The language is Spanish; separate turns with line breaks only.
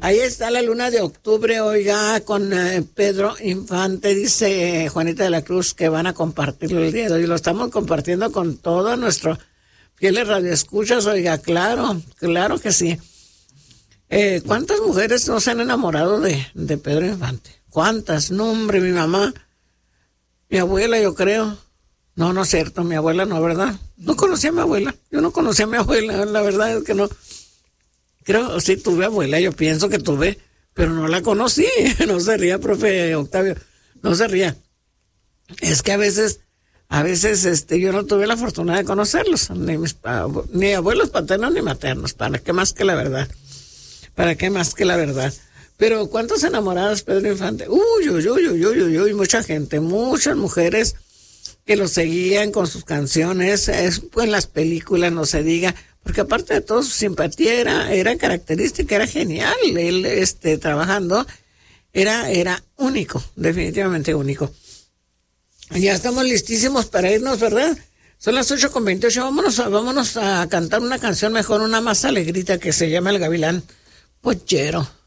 Ahí está la luna de octubre, oiga, con Pedro Infante, dice Juanita de la Cruz, que van a compartirlo el día de hoy. Lo estamos compartiendo con todo nuestro fieles radioescuchas, oiga, claro que sí. ¿Cuántas mujeres no se han enamorado de Pedro Infante? ¿Cuántas? No, hombre, mi mamá, mi abuela, yo creo. No, no es cierto, mi abuela no, ¿verdad? No conocía a mi abuela, yo no conocía a mi abuela, la verdad es que no. Creo, sí tuve abuela, yo pienso que tuve, pero no la conocí. No se ría, profe Octavio, no se ría. Es que a veces, yo no tuve la fortuna de conocerlos, ni abuelos paternos ni maternos, ¿para qué más que la verdad? ¿Para qué más que la verdad? Pero ¿cuántos enamorados Pedro Infante? Uy, mucha gente, muchas mujeres que lo seguían con sus canciones, en las películas no se diga, porque aparte de todo su simpatía era característica, era genial, él trabajando era único, definitivamente único. Ya estamos listísimos para irnos, ¿verdad? Son las 8:28, vámonos a cantar una canción mejor, una más alegrita que se llama El Gavilán Pochero.